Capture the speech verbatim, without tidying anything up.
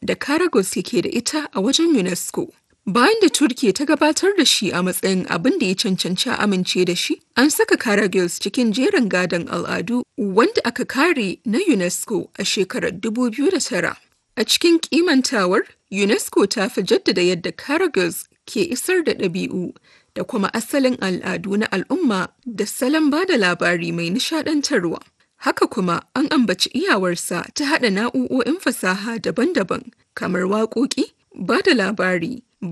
da Karagöz yake da ita a wajen UNESCO. Bayan da Turkiyya ta gabatar da shi a matsayin abin da ya cancanci a amince da shi, an saka Karagöz cikin jerin gadon al'adu wanda aka kare na UNESCO a shekarar dubu biyu da tara. A cikin kimantawar, UNESCO ta fi jaddada yadda Karagöz ke isar da ɗabi'u da kuma asalin al'adu na al'umma da salon ba da labari mai nishaɗantarwa. Haka kuma an ambaci iyawarsa ta haɗa na'u'o'in fasaha daban-daban kamar waƙoƙi, ba da labari,